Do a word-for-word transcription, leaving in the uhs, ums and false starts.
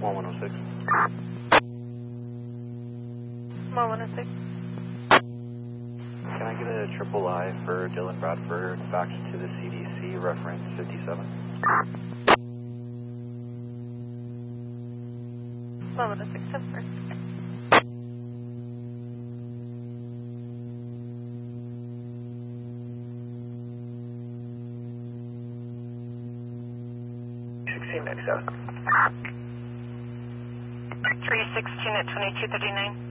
one one oh six. one one oh six. Can I get a triple I for Dylan Bradford back to the C D C reference fifty-seven? one one oh six, ten four. sixteen next out. three sixteen at twenty-two thirty-nine.